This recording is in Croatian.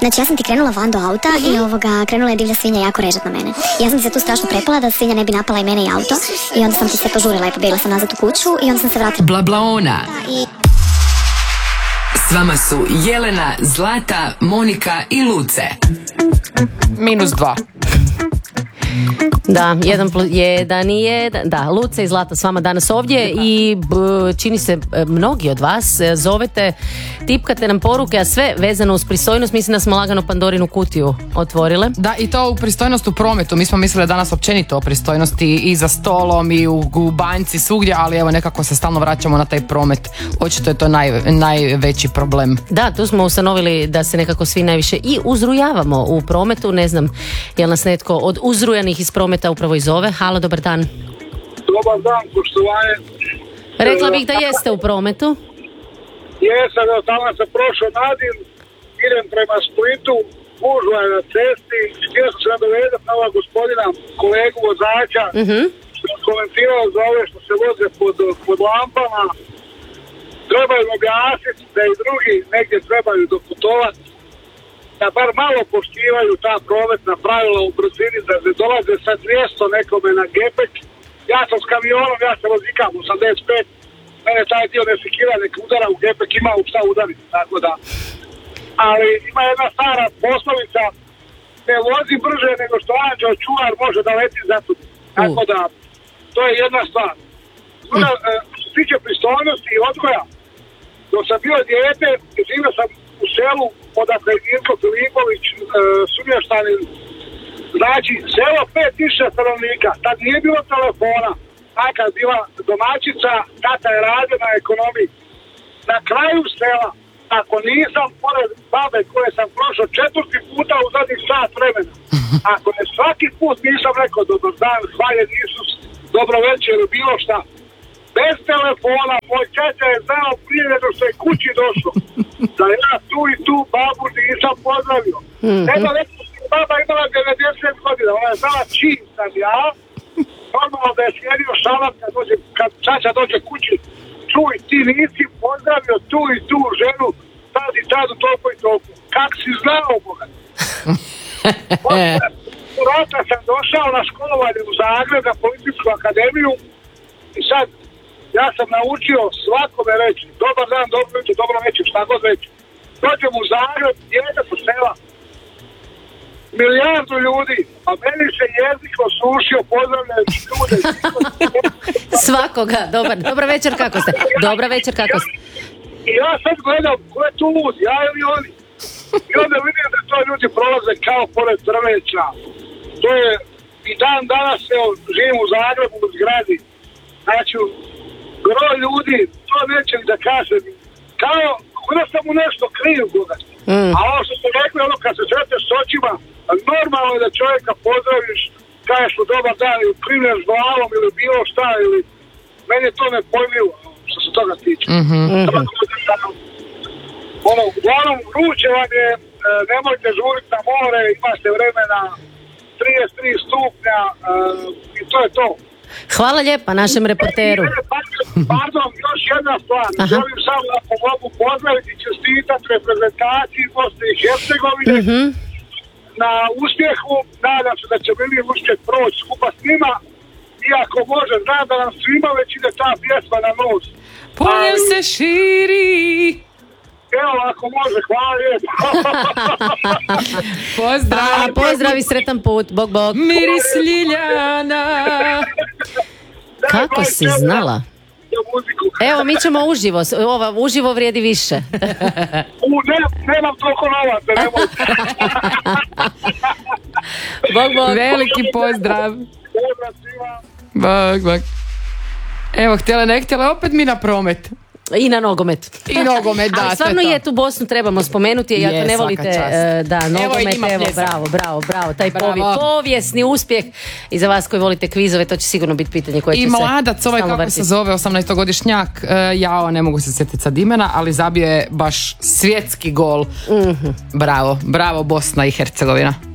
Znači ja sam ti krenula van do auta i krenula je divlja svinja jako režat na mene. Ja sam se tu strašno prepala da svinja ne bi napala i mene i auto i onda sam ti se požurila i pobjegla sam nazad u kuću i onda sam se vratila. Blablaona. S vama su Jelena, Zlata, Monika i Luce. -2. Da, 1+1 Da, Luce i Zlata s vama danas ovdje i čini se mnogi od vas zovete, tipkate nam poruke, a sve vezano uz pristojnost. Mislim da smo lagano Pandorinu kutiju otvorile. Da, i to u pristojnost u prometu. Mi smo mislili danas općenito o pristojnosti i za stolom i u banci svugdje, ali evo nekako se stalno vraćamo na taj promet. Očito je to najveći problem. Da, tu smo ustanovili da se nekako svi najviše i uzrujavamo u prometu. Ne znam, jel nas netko od uzrujanih iz prometa upravo i zove. Halo, dobar dan. Dobar dan, poštovanje. Rekla bih da jeste u prometu. Jesam, da tamo sam prošao Nadim, idem prema Splitu, gužva je na cesti, htio sam se nadovedati na ova gospodina, kolegu vozača, što je komentirao za ove što se voze pod lampama. Trebaju objasniti da i drugi negdje trebaju doputovati, da bar malo poštivaju ta prometna pravila u brzini, da ne dolaze sa 200 nekome na gepek. Ja sam s kamionom, ja se vozikam 85, mene taj dio ne sekira, nek udara u gepek, ima u šta udariti, tako da. Ali ima jedna stara poslovica, ne vozi brže nego što anđeo čuvar može da leti za tu. Tako da, to je jedna stvar. Što se tiče pristojnosti i odgoja, dok sam bio dijete, živio sam u selu odakle je Mirko Filipović, sumještanin, znači selo 5000 stanovnika, tad nije bilo telefona, taka je bila domaćica, tata je radio na ekonomiji. Na kraju sela, ako nisam pored babe koje sam prošao 4. puta u zadnjih sat vremena, ako ne svaki put nisam rekao dobar dan, hvaljen Isus, dobro večer, bilo šta, bez telefona, moj čača je znao prije nego što je kući došao, da ja tu i tu babu nisam pozdravio. Eto, baba imala 90 godina, ona je znala čim sam ja, normalno da je sjedio šalat kad čača dođe kući, čuj, ti nisi pozdravio tu i tu ženu, tad i tad u toliko i toliko. Kak si znao, Boga? U rata sam došao na školovanje u Zagreb, na Policijsku akademiju i sad ja sam naučio svakome reći dobar dan, dobro večer, dobro večer, šta god reći. Dođem u Zagreb, dijete sa sela, 1 000 000 ljudi, a meni se jezik osušio, pozdravljajući ljude. Svakoga, dobar večer, kako ste? Dobra večer, kako ste? I ja sad gledam, ko je tu lud, ja ili oni? I onda vidim da to ljudi prolaze kao pored drveća. To je, i dan danas, evo, živim u Zagrebu, u zgradi. Znači, broj ljudi, to neće da kažem, kao, da sam mu nešto kriv, Boga. A ono što ste rekli, ono kad se sretneš s očima, normalno je da čovjeka pozdraviš, kažeš mu dobar dan ili klimneš glavom ili bilo šta, ili meni je to nepojmljivo što se toga tiče. Uglavnom vruće vam je, nemojte žuriti na more, imate vremena 33 stupnja i to je to. Hvala lijepa našem reporteru. Pardon, još jedna stvar. Želim samo da mogu pozdraviti i čestitati reprezentaciji Bosne i Hercegovine na uspjehu. Nadam se da će mi uspjeh proći skupa s njima. Iako može, znam da nam svima već ide ta pjesma na nos. Poljem se širi. Evo, ako može, hvala lijepo. Pozdrav. Pozdrav i sretan put, bog. Miris ljiljana. Kako si znala? Evo, mi ćemo uživo. Uživo vrijedi više. Nemam toliko novaca. Bog. Veliki pozdrav. Bog. Evo, htjela ne htjela, opet mi na promet. I na nogomet. Da. Ali stvarno je tu Bosnu trebamo spomenuti, jer ako ne volite nogomet, evo bravo, taj povijesni uspjeh. I za vas koji volite kvizove, to će sigurno biti pitanje koje će se mladac, ovaj kako se zove, 18-godišnjak, ne mogu se sjetiti sad imena, ali zabio je baš svjetski gol. Bravo, Bosna i Hercegovina.